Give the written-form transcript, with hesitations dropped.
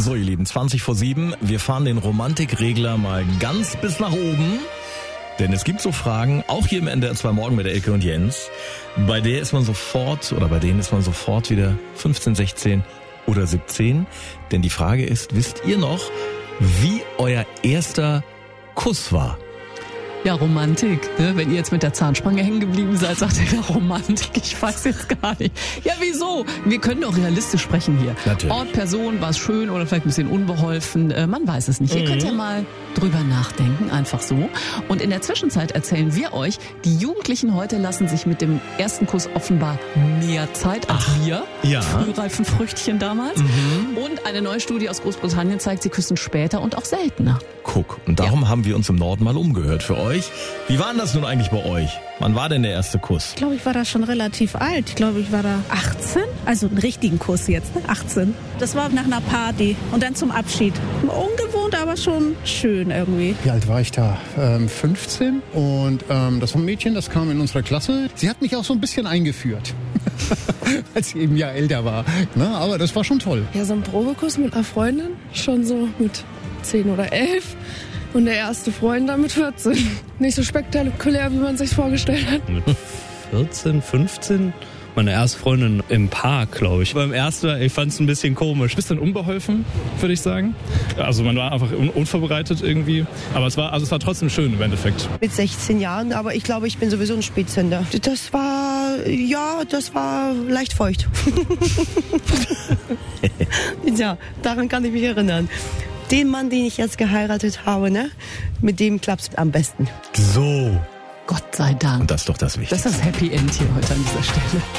So, ihr Lieben, 20:07. Wir fahren den Romantikregler mal ganz bis nach oben. Denn es gibt so Fragen, auch hier im NDR 2 Morgen mit der Elke und Jens, bei denen ist man sofort wieder 15, 16 oder 17. Denn die Frage ist, wisst ihr noch, wie euer erster Kuss war? Ja, Romantik. Ne? Wenn ihr jetzt mit der Zahnspange hängen geblieben seid, sagt ihr ja Romantik. Ich weiß jetzt gar nicht. Ja, wieso? Wir können doch realistisch sprechen hier. Natürlich. Ort, Person, war es schön oder vielleicht ein bisschen unbeholfen. Man weiß es nicht. Ihr könnt ja mal drüber nachdenken, einfach so. Und in der Zwischenzeit erzählen wir euch, die Jugendlichen heute lassen sich mit dem ersten Kuss offenbar mehr Zeit als wir. Ja. Frühreifen Früchtchen damals. Und eine neue Studie aus Großbritannien zeigt, sie küssen später und auch seltener. Guck, und darum haben wir uns im Norden mal umgehört für euch. Wie war denn das nun eigentlich bei euch? Wann war denn der erste Kuss? Ich glaube, ich war da schon relativ alt. Ich glaube, ich war da 18. Also einen richtigen Kuss jetzt, ne? 18. Das war nach einer Party und dann zum Abschied. Ungewohnt, aber schon schön irgendwie. Wie alt war ich da? 15. Und das war ein Mädchen, das kam in unserer Klasse. Sie hat mich auch so ein bisschen eingeführt. Als sie eben ein Jahr älter war. Na, aber das war schon toll. Ja, so ein Probekuss mit einer Freundin. Schon so mit 10 oder 11. Und der erste Freund dann mit 14. Nicht so spektakulär, wie man sich vorgestellt hat. Mit 14, 15? Meine erste Freundin im Park, glaube ich. Beim ersten, ich fand es ein bisschen komisch. Bisschen unbeholfen, würde ich sagen. Also man war einfach unvorbereitet irgendwie. Aber es war trotzdem schön im Endeffekt. Mit 16 Jahren, aber ich glaube, ich bin sowieso ein Spätzünder. Das war leicht feucht. Ja, daran kann ich mich erinnern. Den Mann, den ich jetzt geheiratet habe, ne, mit dem klappt's am besten. So. Gott sei Dank. Und das ist doch das Wichtigste. Das ist das Happy End hier heute an dieser Stelle.